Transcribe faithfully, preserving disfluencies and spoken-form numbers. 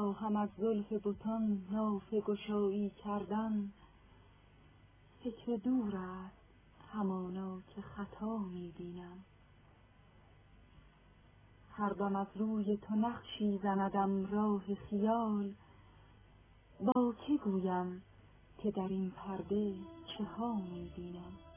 خواهم از زلف بتان نافه گشایی کردن، فکر دور است همانا که خطا می بینم. هر دم از روی تو نقشی زندم راه خیال، با که گویم که در این پرده چه ها می بینم.